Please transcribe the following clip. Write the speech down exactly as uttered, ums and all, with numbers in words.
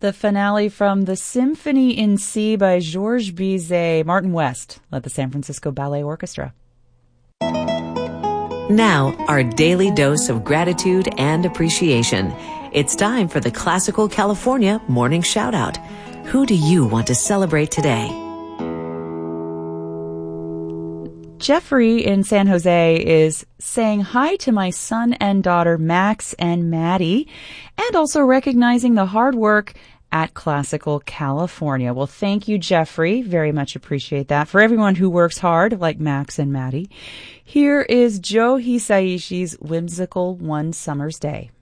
the finale from the Symphony in C by Georges Bizet. Martin West led the San Francisco Ballet Orchestra. Now, our daily dose of gratitude and appreciation. It's time for the Classical California Morning Shoutout. Who do you want to celebrate today? Jeffrey in San Jose is saying hi to my son and daughter, Max and Maddie, and also recognizing the hard work at Classical California. Well, thank you, Jeffrey. Very much appreciate that. For everyone who works hard, like Max and Maddie, here is Joe Hisaishi's Whimsical One Summer's Day.